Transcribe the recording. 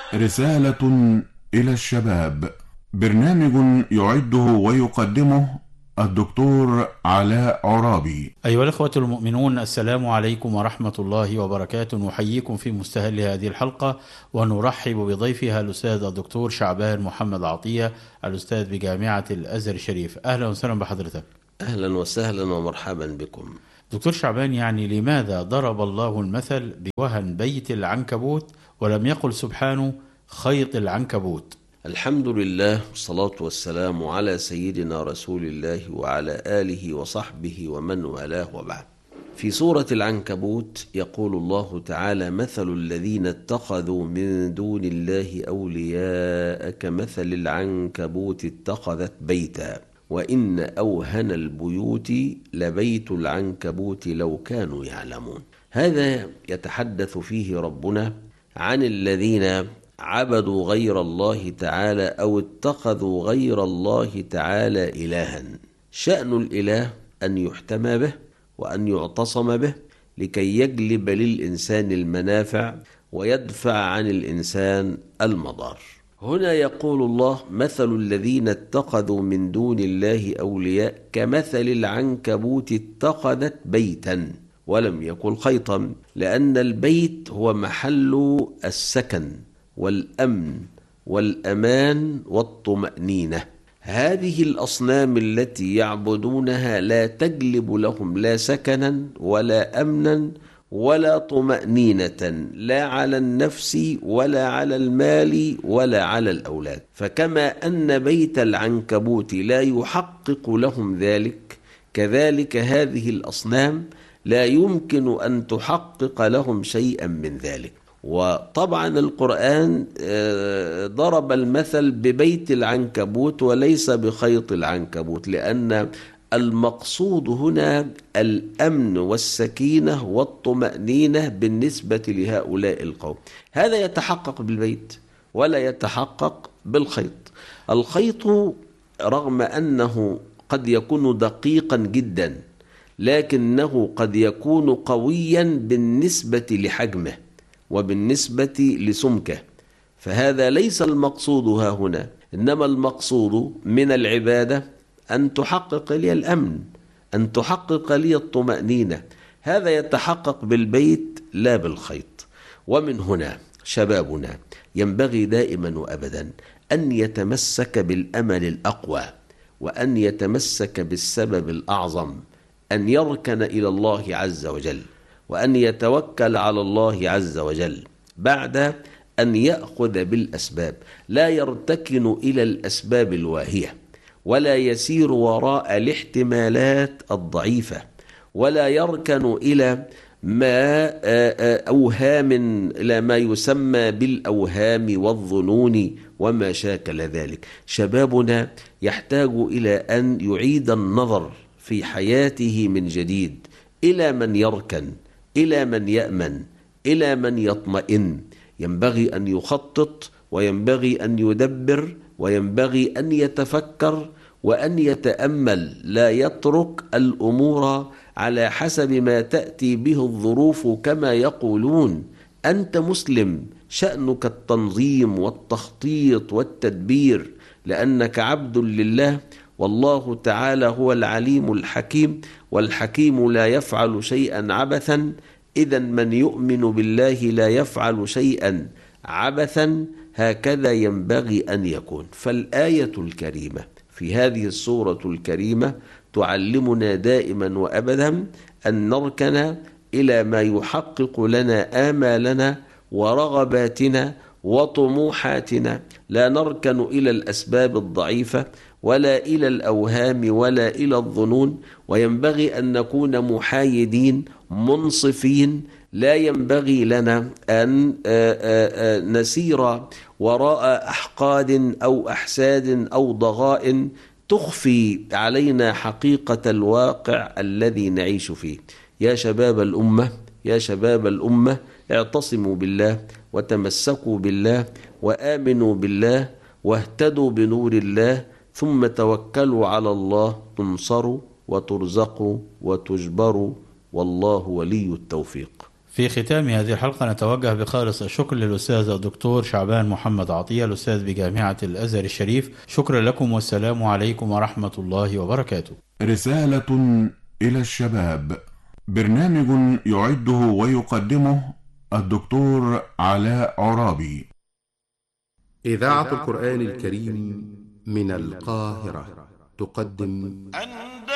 رسالة إلى الشباب، برنامج يعده ويقدمه الدكتور علاء عرابي. أيها الأخوة المؤمنون، السلام عليكم ورحمة الله وبركاته. نحييكم في مستهل هذه الحلقة ونرحب بضيفها الأستاذ الدكتور شعبان محمد عطية، الأستاذ بجامعة الأزهر الشريف. أهلا وسهلا بحضرتك. أهلا وسهلا ومرحبا بكم. دكتور شعبان، لماذا ضرب الله المثل بوهن بيت العنكبوت ولم يقل سبحانه خيط العنكبوت؟ الحمد لله والصلاة والسلام على سيدنا رسول الله وعلى آله وصحبه ومن والاه، وبعد. في سورة العنكبوت يقول الله تعالى: مثل الذين اتخذوا من دون الله أولياء كمثل العنكبوت اتخذت بيتا وإن أوهن البيوت لبيت العنكبوت لو كانوا يعلمون. هذا يتحدث فيه ربنا عن الذين عبدوا غير الله تعالى أو اتخذوا غير الله تعالى إلها. شأن الإله أن يحتمى به وأن يعتصم به لكي يجلب للإنسان المنافع ويدفع عن الإنسان المضار. هنا يقول الله: مثل الذين اتخذوا من دون الله أولياء كمثل العنكبوت اتخذت بيتا، ولم يقل خيطا، لأن البيت هو محل السكن والأمن والأمان والطمأنينة. هذه الأصنام التي يعبدونها لا تجلب لهم لا سكنا ولا أمنا ولا طمأنينة، لا على النفس ولا على المال ولا على الأولاد. فكما أن بيت العنكبوت لا يحقق لهم ذلك، كذلك هذه الأصنام لا يمكن أن تحقق لهم شيئا من ذلك. وطبعا القرآن ضرب المثل ببيت العنكبوت وليس بخيط العنكبوت، لأن المقصود هنا الأمن والسكينة والطمأنينة بالنسبة لهؤلاء القوم. هذا يتحقق بالبيت ولا يتحقق بالخيط. الخيط رغم أنه قد يكون دقيقا جدا، لكنه قد يكون قويا بالنسبة لحجمه وبالنسبة لسمكه، فهذا ليس المقصود ها هنا. إنما المقصود من العبادة أن تحقق لي الأمن، أن تحقق لي الطمأنينة. هذا يتحقق بالبيت لا بالخيط. ومن هنا شبابنا ينبغي دائما وأبدا أن يتمسك بالأمل الأقوى، وأن يتمسك بالسبب الأعظم، أن يركن إلى الله عز وجل، وأن يتوكل على الله عز وجل بعد أن يأخذ بالأسباب. لا يرتكن إلى الأسباب الواهية، ولا يسير وراء الاحتمالات الضعيفة، ولا يركن إلى ما يسمى بالأوهام والظنون وما شاكل ذلك. شبابنا يحتاج إلى أن يعيد النظر في حياته من جديد، إلى من يركن، إلى من يأمن، إلى من يطمئن. ينبغي أن يخطط، وينبغي أن يدبر، وينبغي أن يتفكر وأن يتأمل. لا يترك الأمور على حسب ما تأتي به الظروف كما يقولون. أنت مسلم، شأنك التنظيم والتخطيط والتدبير، لأنك عبد لله، والله تعالى هو العليم الحكيم، والحكيم لا يفعل شيئا عبثا. إذا من يؤمن بالله لا يفعل شيئا عبثا. هكذا ينبغي أن يكون. فالآية الكريمة في هذه السورة الكريمة تعلمنا دائما وأبدا أن نركن إلى ما يحقق لنا آمالنا ورغباتنا وطموحاتنا. لا نركن إلى الأسباب الضعيفة ولا إلى الأوهام ولا إلى الظنون. وينبغي أن نكون محايدين منصفين. لا ينبغي لنا أن نسير وراء أحقاد أو أحساد أو ضغائن تخفي علينا حقيقة الواقع الذي نعيش فيه. يا شباب الأمة، يا شباب الأمة، اعتصموا بالله وتمسكوا بالله وآمنوا بالله واهتدوا بنور الله، ثم توكلوا على الله، تنصروا وترزقوا وتجبروا، والله ولي التوفيق. في ختام هذه الحلقة نتوجه بخالص الشكر للأستاذ الدكتور شعبان محمد عطية الأستاذ بجامعة الأزهر الشريف. شكرا لكم والسلام عليكم ورحمة الله وبركاته. رسالة إلى الشباب، برنامج يعده ويقدمه الدكتور علاء عرابي. إذاعة القرآن الكريم من القاهرة تقدم